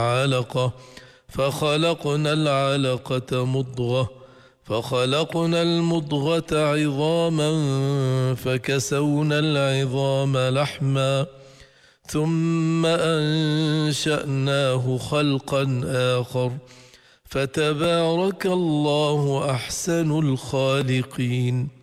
علقة فخلقنا العلقة مضغة فخلقنا المضغة عظاما فكسونا العظام لحما ثم أنشأناه خلقا آخر فتبارك الله أحسن الخالقين.